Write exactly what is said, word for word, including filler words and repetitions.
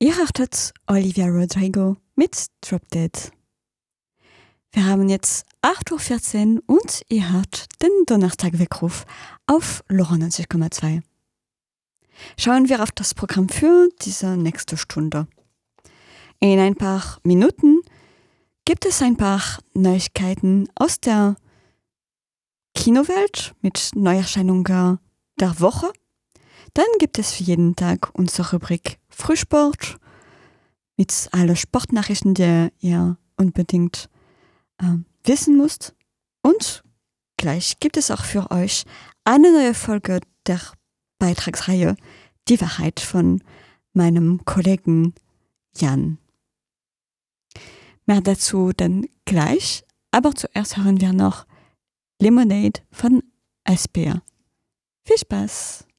Ihr hörtet Olivia Rodrigo mit Drop Dead. Wir haben jetzt acht Uhr vierzehn und ihr hört den Donnerstag-Weckruf auf Lora neunzig Komma zwei. Schauen wir auf das Programm für diese nächste Stunde. In ein paar Minuten gibt es ein paar Neuigkeiten aus der Kinowelt mit Neuerscheinungen der Woche. Dann gibt es für jeden Tag unsere Rubrik Frühsport mit allen Sportnachrichten, die ihr unbedingt äh, wissen müsst. Und gleich gibt es auch für euch eine neue Folge der Beitragsreihe Die Wahrheit von meinem Kollegen Jan. Mehr dazu dann gleich, aber zuerst hören wir noch Lemonade von Aspia. Viel Spaß!